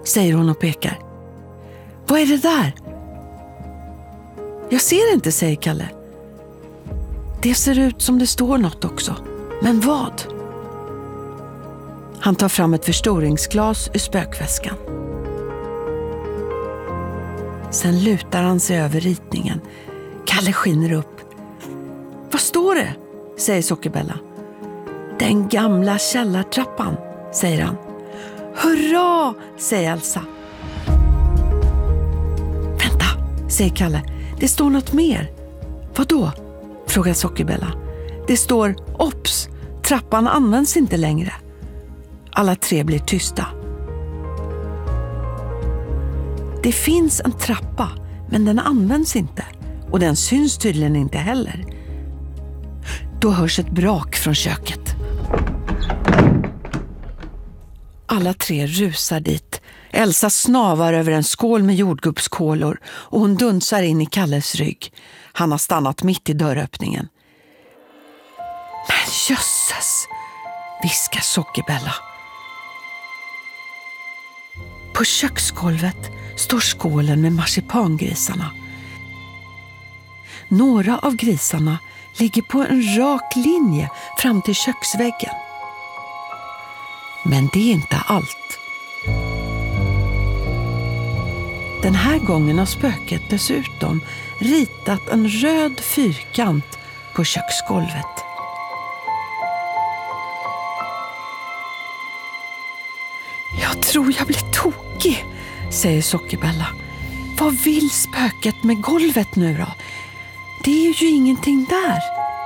säger hon och pekar. Vad är det där? Jag ser inte, säger Kalle. Det ser ut som det står något också. Men vad? Han tar fram ett förstoringsglas ur spökväskan. Sen lutar han sig över ritningen. Kalle skiner upp. Vad står det? Säger Sockerbella. Den gamla källartrappan, säger han. Hurra, säger Elsa. Vänta, säger Kalle. Det står något mer. Vadå? Frågar Sockerbella. Det står ops, trappan används inte längre. Alla tre blir tysta. Det finns en trappa, men den används inte. Och den syns tydligen inte heller. Då hörs ett brak från köket. Alla tre rusar dit. Elsa snavar över en skål med jordgubbskålor och hon dunsar in i Kalles rygg. Han har stannat mitt i dörröppningen. Men jösses, viskar Sockerbella. På köksgolvet står skålen med marsipangrisarna. Några av grisarna ligger på en rak linje fram till köksväggen. Men det är inte allt. Den här gången har spöket dessutom ritat en röd fyrkant på köksgolvet. Jag tror jag blir tokig, säger Sockerbella. Vad vill spöket med golvet nu då? Det är ju ingenting där.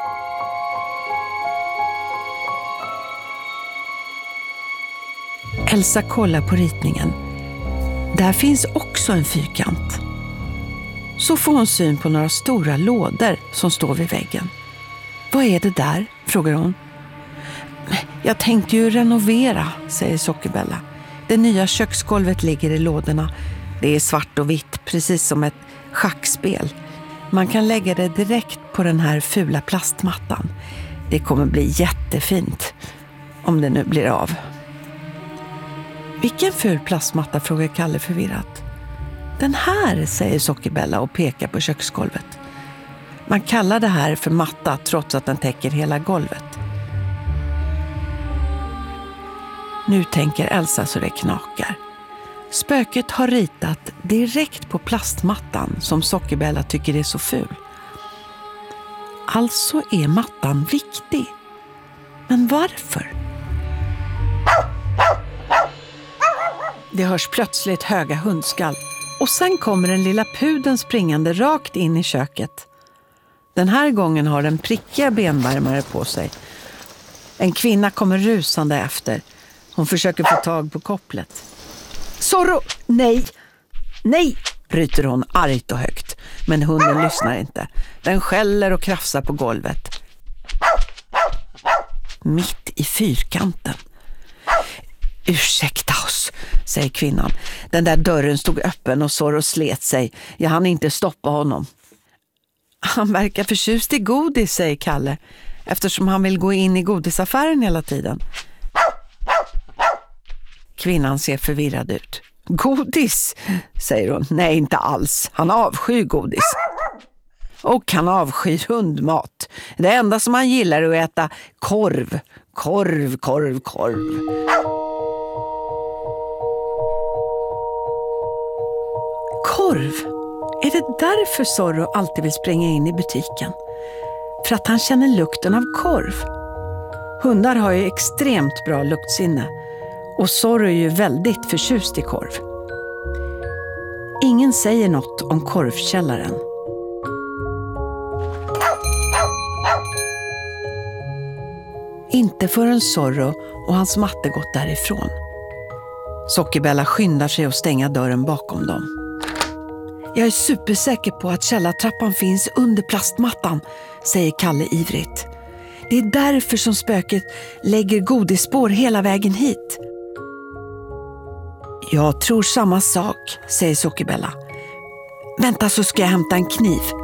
Elsa kollar på ritningen. Där finns också en fyrkant. Så får hon syn på några stora lådor som står vid väggen. Vad är det där? Frågar hon. Jag tänkte ju renovera, säger Sockerbella. Det nya köksgolvet ligger i lådorna. Det är svart och vitt, precis som ett schackspel. Man kan lägga det direkt på den här fula plastmattan. Det kommer bli jättefint, om det nu blir av. Vilken ful plastmatta, frågar Kalle förvirrat. Den här, säger Sockerbella och pekar på köksgolvet. Man kallar det här för matta trots att den täcker hela golvet. Nu tänker Elsa så det knakar. Spöket har ritat direkt på plastmattan som Sockerbella tycker är så ful. Alltså är mattan viktig. Men varför? Det hörs plötsligt höga hundskall och sen kommer den lilla pudeln springande rakt in i köket. Den här gången har den prickiga benvärmare på sig. En kvinna kommer rusande efter. Hon försöker få tag på kopplet. Zorro, nej, nej, bryter hon argt och högt. Men hunden lyssnar inte. Den skäller och krafsar på golvet. Mitt i fyrkanten. Ursäkta oss, säger kvinnan. Den där dörren stod öppen och Zorro slet sig. Jag hann inte stoppa honom. Han verkar förtjust i godis, säger Kalle. Eftersom han vill gå in i godisaffären hela tiden. Kvinnan ser förvirrad ut. Godis, säger hon. Nej, inte alls. Han avskyr godis. Och han avskyr hundmat. Det enda som han gillar är att äta korv. Korv, korv, korv. Korv? Är det därför Zorro alltid vill springa in i butiken? För att han känner lukten av korv. Hundar har ju extremt bra luktsinne. Och Zorro är ju väldigt förtjust i korv. Ingen säger något om korvkällaren. Inte förrän Zorro och hans matte gått därifrån. Sockerbella skyndar sig att stänga dörren bakom dem. Jag är supersäker på att källartrappan finns under plastmattan, säger Kalle ivrigt. Det är därför som spöket lägger godisspår hela vägen hit. Jag tror samma sak, säger Sockerbella. Vänta så ska jag hämta en kniv.